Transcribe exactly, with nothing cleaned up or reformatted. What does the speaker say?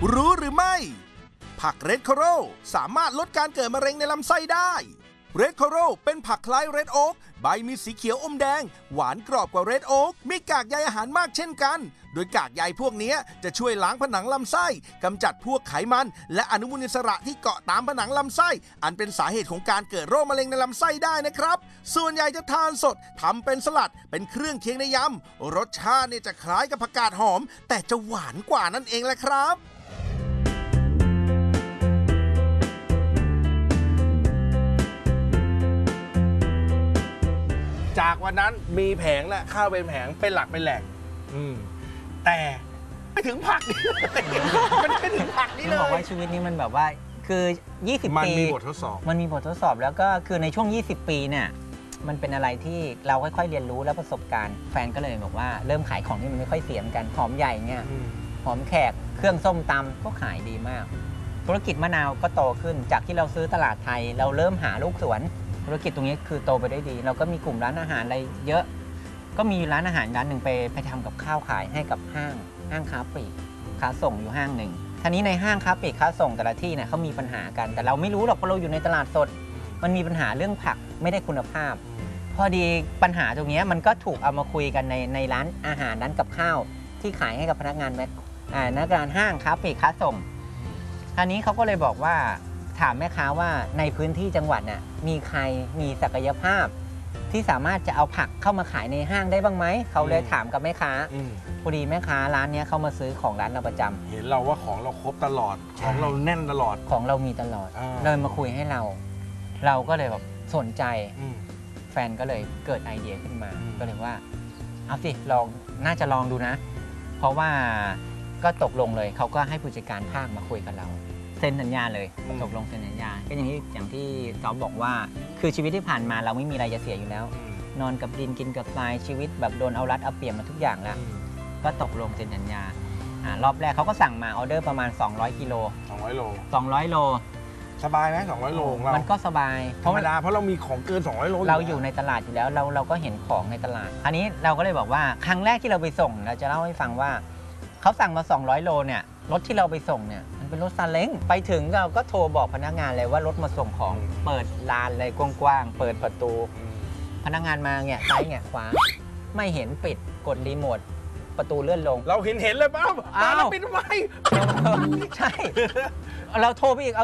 รู้หรือไม่ผักเรดโคโรสามารถลดการเกิดมะเร็งในลำไส้ได้เรดโคโรเป็นผักคล้ายเรดโอ๊กใบมีสีเขียวอมแดงหวานกรอบกว่าเรดโอ๊กมีกากใยอาหารมากเช่นกันโดยกากใยพวกนี้จะช่วยล้างผนังลำไส้กำจัดพวกไขมันและอนุมูลอิสระที่เกาะตามผนังลำไส้อันเป็นสาเหตุของการเกิดโรคมะเร็งในลำไส้ได้นะครับส่วนใหญ่จะทานสดทำเป็นสลัดเป็นเครื่องเคียงในยำรสชาติเนี่ยจะคล้ายกับผักกาดหอมแต่จะหวานกว่านั่นเองแหละครับจากวันนั้นมีแผงและข้าวเป็นแผงเป็นหลักเป็นแหล่งแต่ไม่ถึงผักนี่มันไม่ถึงผักนี่เลยบอกว่าชีวิตนี้มันแบบว่าคือยี่สิบปีมันมีบททดสอบมันมีบททดสอบแล้วก็คือในช่วงยี่สิบปีเนี่ยมันเป็นอะไรที่เราค่อยๆเรียนรู้และประสบการณ์แฟนก็เลยบอกว่าเริ่มขายของที่มันไม่ค่อยเสียมกันหอมใหญ่เนี่ยหอมแขกเครื่องส้มตำก็ขายดีมากธุรกิจมะนาวก็โตขึ้นจากที่เราซื้อตลาดไทยเราเริ่มหาลูกสวนธุรกิจตรงนี้คือโตไปได้ดีเราก็มีกลุ่มร้านอาหารอะไรเยอะก็มีร้านอาหารร้านหนึ่งไปไปทำกับข้าวขายให้กับห้างห้างค้าปลีกค้าส่งอยู่ห้างหนึ่งทีนี้ในห้างค้าปลีกค้าส่งแต่ละที่เนี่ยเขามีปัญหากันแต่เราไม่รู้หรอกเพราะเราอยู่ในตลาดสดมันมีปัญหาเรื่องผักไม่ได้คุณภาพพอดีปัญหาตรงนี้มันก็ถูกเอามาคุยกันในในร้านอาหารร้านกับข้าวที่ขายให้กับพนักงานแม็กอ่าพนักงานห้างค้าปลีกค้าส่งทีนี้เขาก็เลยบอกว่าถามแม่ค้าว่าในพื้นที่จังหวัดน่ะมีใครมีศักยภาพที่สามารถจะเอาผักเข้ามาขายในห้างได้บ้างไหมเขาเลยถามกับแม่ค้าพอดีแม่ค้าร้านนี้เข้ามาซื้อของร้านเราประจำเห็นเราว่าของเราครบตลอดของเราแน่นตลอดของเรามีตลอดเลยมาคุยให้เราเราก็เลยแบบสนใจแฟนก็เลยเกิดไอเดียขึ้นมาก็เลยว่าเอาสิลองน่าจะลองดูนะ เพราะว่าก็ตกลงเลยเขาก็ให้ผู้จัดการภาคมาคุยกับเราเซ็นสัญญาเลยตกลงเซ็นสัญญาก็อย่างที่อย่างที่ซอฟบอกว่าคือชีวิตที่ผ่านมาเราไม่มีอะไรจะเสียอยู่แล้วนอนกับดินกินกับทรายชีวิตแบบโดนเอารัดเอาเปรียบมาทุกอย่างแล้วก็ตกลงเซ็นสัญญารอบแรกเขาก็สั่งมาออเดอร์ประมาณสองร้อยกิโลสองร้อยโลสองร้อยโลสบายไหมสองร้อยโลของเรามันก็สบายธรรมดาเพราะเรามีของเกินสองร้อยโลเราอยู่ในตลาดอยู่แล้วเราเราก็เห็นของในตลาดอันนี้เราก็เลยบอกว่าครั้งแรกที่เราไปส่งเราจะเล่าให้ฟังว่าเขาสั่งมาสองร้อยโลเนี่ยรถที่เราไปส่งเนี่ยมันเป็นรถซาเล้งไปถึงเราก็โทรบอกพนักงานเลยว่ารถมาส่งของเปิดลานเลยกว้างๆเปิดประตูพนักงานมาเนี่ยซ้ายเนี่ยขวาไม่เห็นปิดกดรีโมทประตูเลื่อนลงเราเห็นเห็นเลยป้าอ้าวปิดทำไมใช่เราโทรไปอีก